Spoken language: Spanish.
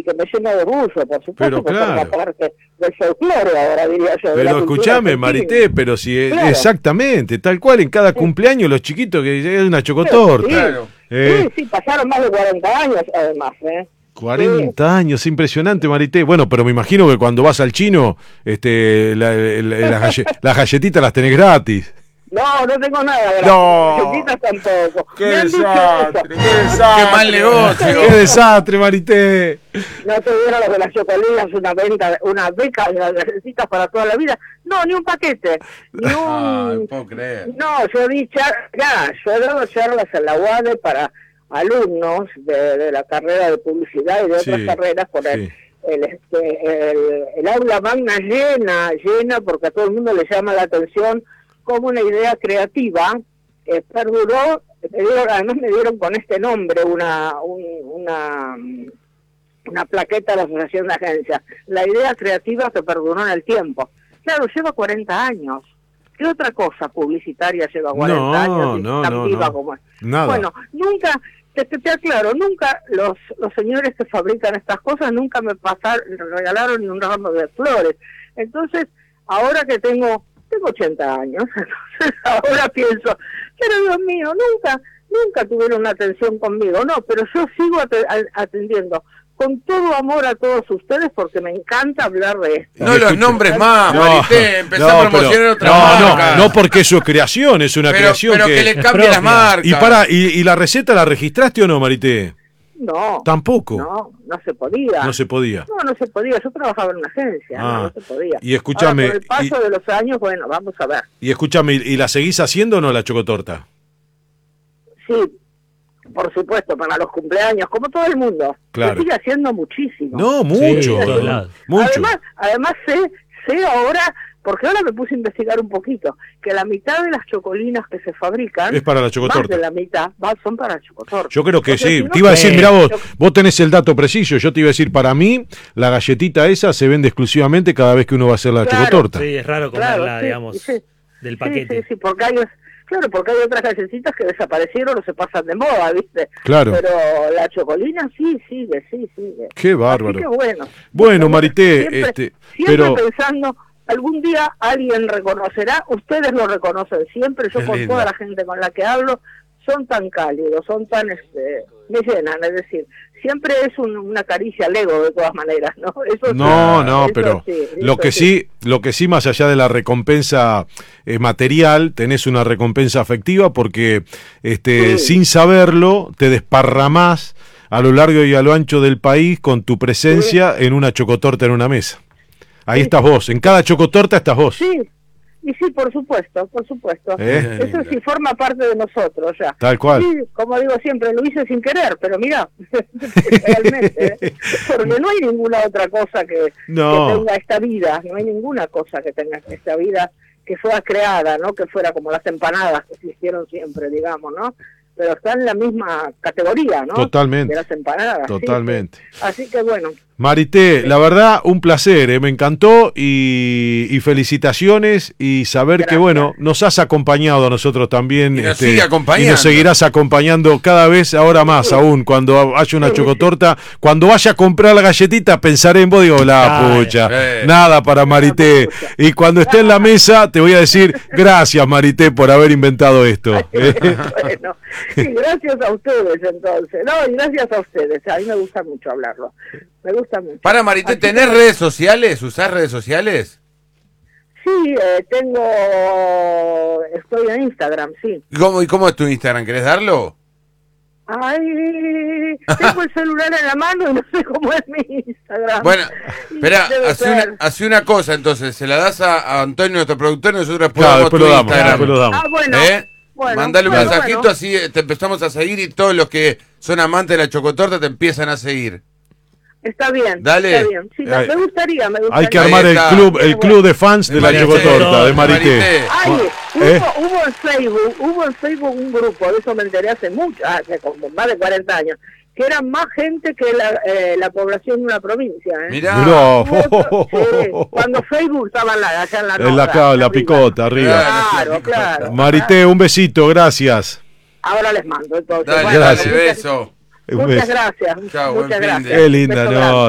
y que me llena de orgullo, por supuesto, Pero porque claro, forma parte del folclore, ahora diría yo. De la pero cultura escuchame, argentina. Marité, pero si Claro. exactamente, tal cual, en cada cumpleaños los chiquitos que es una chocotorta. Sí, Claro. sí, pasaron más de 40 años, además, 40 años, impresionante, Marité. Bueno, pero me imagino que cuando vas al chino, las galletitas las tenés gratis. No, no tengo nada de No. las galletitas tampoco. ¡Qué Me han dicho desastre! eso. ¡Qué desastre! ¡Qué mal negocio! ¡Qué desastre, Marité! No tuvieron los de las chocolinas una beca de las galletitas para toda la vida. No, ni un paquete. Ni No un... puedo creer. No, yo he dado charlas en la UADE para alumnos de la carrera de publicidad y de Sí, otras carreras con sí. el aula magna llena, porque a todo el mundo le llama la atención como una idea creativa perduró. Además me dieron con este nombre una plaqueta de la Asociación de Agencias, la idea creativa que perduró en el tiempo. Claro, lleva 40 años. ¿Qué otra cosa publicitaria lleva 40 años y tan viva como es? Nada. Bueno, nunca, te aclaro, nunca los señores que fabrican estas cosas nunca me regalaron ni un ramo de flores. Entonces, ahora que tengo 80 años, entonces ahora pienso, pero Dios mío, nunca tuvieron una atención conmigo, no, pero yo sigo atendiendo con todo amor a todos ustedes porque me encanta hablar de esto. No los nombres más, Marité, empezá a promocionar otra marca. No, porque es su creación, es una creación pero que le cambie las marcas. ¿Y la receta la registraste o no, Marité? No. Tampoco. No se podía. No se podía. No se podía. Yo trabajaba en una agencia, no se podía. Y escúchame. Ahora, con el paso de los años, bueno, vamos a ver. Y escúchame, ¿y la seguís haciendo o no la chocotorta? Sí, por supuesto, para los cumpleaños, como todo el mundo. Claro. Se sigue haciendo muchísimo. No, mucho. Mucho. Además sé ahora, porque ahora me puse a investigar un poquito, que la mitad de las chocolinas que se fabrican es para la chocotorta. Más de la mitad son para la chocotorta. Yo creo que porque sí. Si no, te iba a decir, mirá vos tenés el dato preciso. Yo te iba a decir, para mí, la galletita esa se vende exclusivamente cada vez que uno va a hacer la chocotorta. Sí, es raro comerla, digamos, del paquete. Sí, porque hay otras galletitas que desaparecieron o se pasan de moda, ¿viste? Claro. Pero la chocolina sí sigue. Qué bárbaro. Así que bueno, Marité, siempre pensando, algún día alguien reconocerá, ustedes lo reconocen siempre, yo con toda la gente con la que hablo, son tan cálidos, son tan, me llenan, es decir, siempre es una caricia al ego de todas maneras, ¿no? Pero lo que sí, más allá de la recompensa material, tenés una recompensa afectiva porque sin saberlo te desparramás a lo largo y a lo ancho del país con tu presencia en una chocotorta en una mesa. Ahí estás vos, en cada chocotorta estás vos. Sí. Y sí, por supuesto. Eso sí forma parte de nosotros ya. Tal cual. Sí, como digo siempre, lo hice sin querer, pero mirá, realmente, porque no hay ninguna otra cosa que tenga esta vida, no hay ninguna cosa que tenga esta vida que fuera creada, ¿no? Que fuera como las empanadas que existieron siempre, digamos, ¿no? Pero está en la misma categoría, ¿no? Totalmente. De las empanadas. Totalmente. Sí. Así que bueno. Marité, la verdad, un placer, me encantó y felicitaciones y saber que, bueno, nos has acompañado a nosotros también. Y nos sigue acompañando. Y nos seguirás acompañando cada vez, ahora más aún, cuando haya una chocotorta. Cuando vaya a comprar la galletita, pensaré en vos, digo, pucha, nada para Marité. Y cuando esté en la mesa, te voy a decir, gracias, Marité, por haber inventado esto. Bueno, sí, gracias a ustedes, entonces. No, y gracias a ustedes, a mí me gusta mucho hablarlo. Me gusta mucho. Para, Marité, ¿tenés redes sociales? ¿Usás redes sociales? Sí, estoy en Instagram, sí. ¿Y cómo es tu Instagram? ¿Querés darlo? Ay, tengo el celular en la mano y no sé cómo es mi Instagram. Bueno, espera, hace una cosa entonces, se la das a Antonio, nuestro productor, y nosotros después damos tu Instagram. Ah, bueno. Mandale un mensajito, así te empezamos a seguir y todos los que son amantes de la chocotorta te empiezan a seguir. Está bien, dale. Está bien. Sí, me gustaría. Hay que armar el club de fans de la chocotorta, de Marité. Ay, hubo en Facebook un grupo, de eso me enteré hace mucho, hace como más de 40 años, que eran más gente que la población de una provincia. Mirá. Cuando Facebook estaba allá en la picota, arriba. Claro. Marité, un besito, gracias. Ahora les mando, entonces. Dale, beso. Muchas gracias. Chao, muchas gracias. Qué linda, no.